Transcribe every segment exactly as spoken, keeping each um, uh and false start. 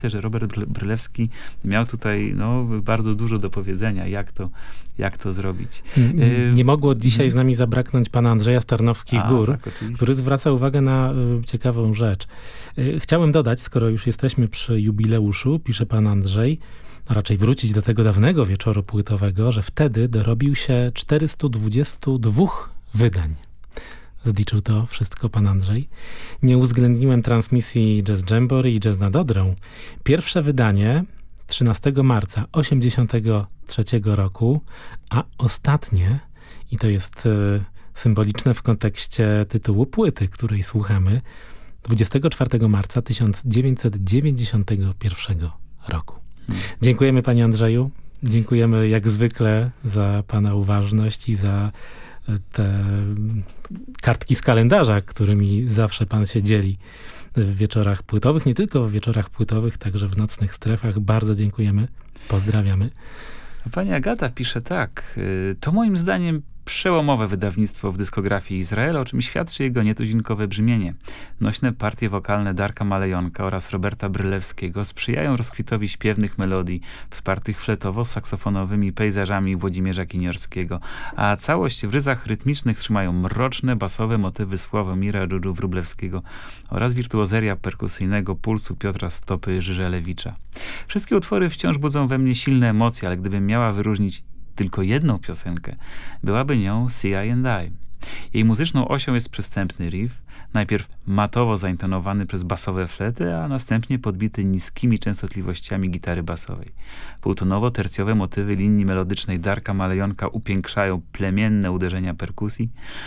że Robert Brylewski miał tutaj no, bardzo dużo do powiedzenia, jak to, jak to zrobić. Nie, nie mogło dzisiaj z nami zabraknąć pana Andrzeja Starnowskich-Gór, tak, który zwraca uwagę na y, ciekawą rzecz. Y, chciałem dodać, skoro już jesteśmy przy jubileuszu, pisze pan Andrzej, a raczej wrócić do tego dawnego wieczoru płytowego, że wtedy dorobił się czterysta dwadzieścia dwa wydań. Zliczył to wszystko pan Andrzej. Nie uwzględniłem transmisji Jazz Jamboree i Jazz nad Odrą. Pierwsze wydanie trzynastego marca osiemdziesiątego trzeciego roku, a ostatnie, i to jest y, symboliczne w kontekście tytułu płyty, której słuchamy, dwudziestego czwartego marca tysiąc dziewięćset dziewięćdziesiątego pierwszego roku. Hmm. Dziękujemy panie Andrzeju. Dziękujemy jak zwykle za pana uważność i za te kartki z kalendarza, którymi zawsze pan się dzieli w wieczorach płytowych. Nie tylko w wieczorach płytowych, także w nocnych strefach. Bardzo dziękujemy. Pozdrawiamy. Pani Agata pisze tak. To moim zdaniem przełomowe wydawnictwo w dyskografii Izraela, o czym świadczy jego nietuzinkowe brzmienie. Nośne partie wokalne Darka Malejonka oraz Roberta Brylewskiego sprzyjają rozkwitowi śpiewnych melodii, wspartych fletowo-saksofonowymi pejzażami Włodzimierza Kiniorskiego, a całość w ryzach rytmicznych trzymają mroczne, basowe motywy Sławomira Dżudżu Wróblewskiego oraz wirtuozeria perkusyjnego pulsu Piotra Stopy Żyżelewicza. Wszystkie utwory wciąż budzą we mnie silne emocje, ale gdybym miała wyróżnić tylko jedną piosenkę, byłaby nią See I and I. Jej muzyczną osią jest przystępny riff, najpierw matowo zaintonowany przez basowe flety, a następnie podbity niskimi częstotliwościami gitary basowej. Półtonowo-tercjowe motywy linii melodycznej Darka Malejonka upiększają plemienne uderzenia perkusji,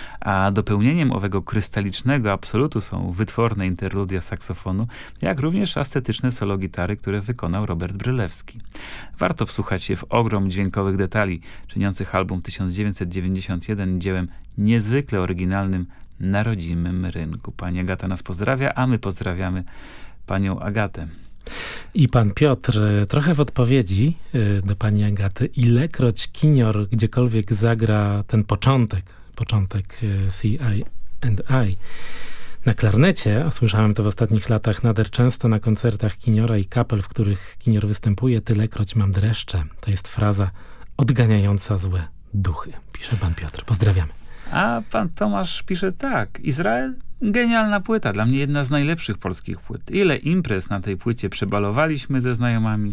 a dopełnieniem owego krystalicznego absolutu są wytworne interludia saksofonu, jak również estetyczne solo gitary, które wykonał Robert Brylewski. Warto wsłuchać się w ogrom dźwiękowych detali, czyniących album tysiąc dziewięćset dziewięćdziesiąt jeden dziełem niezwykle oryginalnym na rodzimym rynku. Pani Agata nas pozdrawia, a my pozdrawiamy panią Agatę. I pan Piotr, trochę w odpowiedzi do pani Agaty, ilekroć Kinior gdziekolwiek zagra ten początek, początek See I and I na klarnecie, a słyszałem to w ostatnich latach nader często na koncertach Kiniora i kapel, w których Kinior występuje, tylekroć mam dreszcze. To jest fraza odganiająca złe duchy, pisze pan Piotr. Pozdrawiamy. A pan Tomasz pisze tak. Izrael? Genialna płyta. Dla mnie jedna z najlepszych polskich płyt. Ile imprez na tej płycie przebalowaliśmy ze znajomami.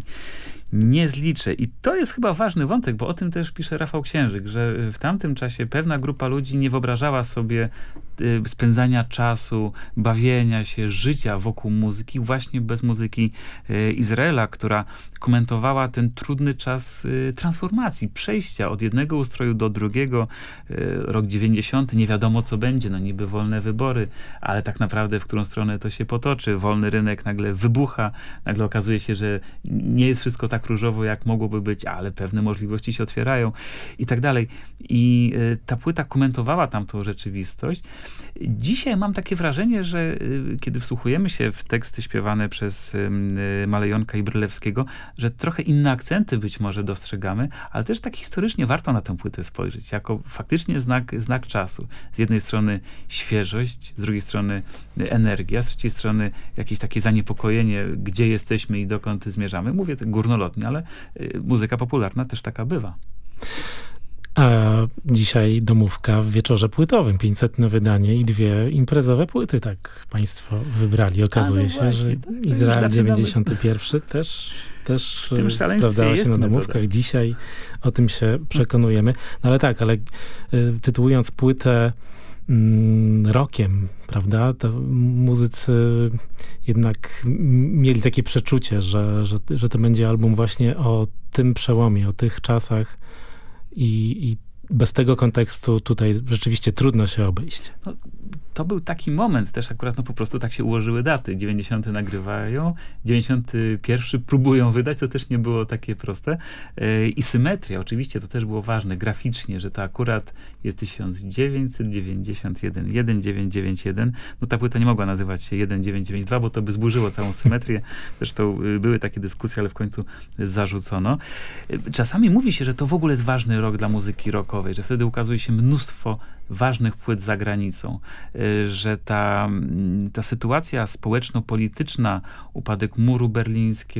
Nie zliczę. I to jest chyba ważny wątek, bo o tym też pisze Rafał Księżyk, że w tamtym czasie pewna grupa ludzi nie wyobrażała sobie y, spędzania czasu, bawienia się, życia wokół muzyki, właśnie bez muzyki y, Izraela, która komentowała ten trudny czas y, transformacji, przejścia od jednego ustroju do drugiego. Y, rok dziewięćdziesiąty, nie wiadomo co będzie, no niby wolne wybory, ale tak naprawdę w którą stronę to się potoczy. Wolny rynek nagle wybucha, nagle okazuje się, że nie jest wszystko tak różowo, jak mogłoby być, ale pewne możliwości się otwierają i tak dalej. I y, ta płyta komentowała tamtą rzeczywistość. Dzisiaj mam takie wrażenie, że y, kiedy wsłuchujemy się w teksty śpiewane przez y, Malejonka i Brylewskiego, że trochę inne akcenty być może dostrzegamy, ale też tak historycznie warto na tę płytę spojrzeć, jako faktycznie znak, znak czasu. Z jednej strony świeżość, z drugiej strony energia, z trzeciej strony jakieś takie zaniepokojenie, gdzie jesteśmy i dokąd zmierzamy. Mówię to górnolotnie, ale y, muzyka popularna też taka bywa. A dzisiaj domówka w wieczorze płytowym, pięćsetne wydanie i dwie imprezowe płyty, tak państwo wybrali. Okazuje no się, właśnie, że tak, Izrael dziewięćdziesiąty pierwszy też, też sprawdzała się na domówkach. Metoda. Dzisiaj o tym się przekonujemy. No ale tak, ale y, tytułując płytę mm, rokiem, prawda, to muzycy jednak mieli takie przeczucie, że, że, że to będzie album właśnie o tym przełomie, o tych czasach, I, i bez tego kontekstu tutaj rzeczywiście trudno się obejść. No, to był taki moment też akurat, no po prostu tak się ułożyły daty. dziewięćdziesiąty nagrywają, dziewięćdziesiąty pierwszy próbują wydać, to też nie było takie proste. Yy, I symetria, oczywiście, to też było ważne graficznie, że to akurat jest tysiąc dziewięćset dziewięćdziesiąt jeden, tysiąc dziewięćset dziewięćdziesiąt jeden. No ta płyta nie mogła nazywać się tysiąc dziewięćset dziewięćdziesiąt dwa, bo to by zburzyło całą symetrię. Zresztą yy, były takie dyskusje, ale w końcu zarzucono. Yy, czasami mówi się, że to w ogóle jest ważny rok dla muzyki rockowej. płytowej, że wtedy ukazuje się mnóstwo ważnych płyt za granicą, że ta, ta sytuacja społeczno-polityczna, upadek muru berlińskiego,